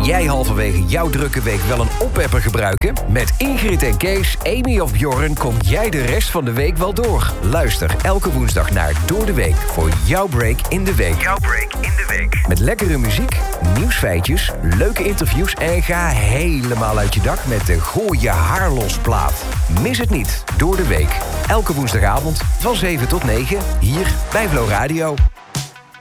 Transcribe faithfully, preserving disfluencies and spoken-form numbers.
Kan jij halverwege jouw drukke week wel een oppepper gebruiken? Met Ingrid en Kees, Amy of Bjorn kom jij de rest van de week wel door. Luister elke woensdag naar Door de Week voor jouw break in de week. Jouw break in de week. Met lekkere muziek, nieuwsfeitjes, leuke interviews en ga helemaal uit je dak met de Gooi je haar los plaat. Mis het niet, Door de Week. Elke woensdagavond van zeven tot negen hier bij Flow Radio.